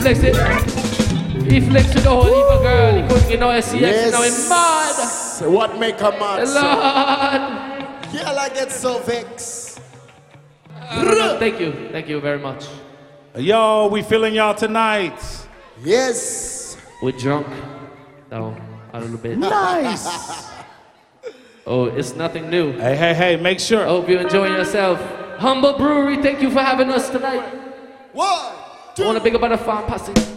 flex it. He flex with the whole heap of girl. He couldn't get no SCX, Yes. now he's mad. What make a mad? Lord. Girl, I get so vexed. Thank you very much. Yo, we feeling y'all tonight. Yes. We're drunk. No, a little bit. Nice. Oh, it's nothing new. Hey, make sure. I hope you enjoy yourself. Humble Brewery, thank you for having us tonight. 1, 2. I want to big up on the farm posse.